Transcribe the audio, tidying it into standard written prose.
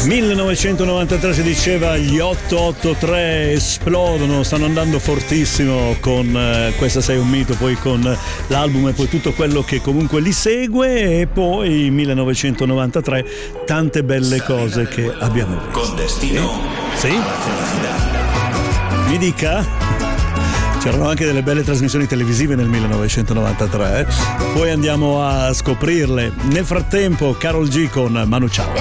1993 si diceva, gli 883 esplodono, stanno andando fortissimo con Questa sei un mito, poi con l'album e poi tutto quello che comunque li segue, e poi 1993 tante belle cose che abbiamo visto. Con destino sì? alla felicità. Mi dica? C'erano anche delle belle trasmissioni televisive nel 1993, poi andiamo a scoprirle. Nel frattempo Karol G con Manu Chao.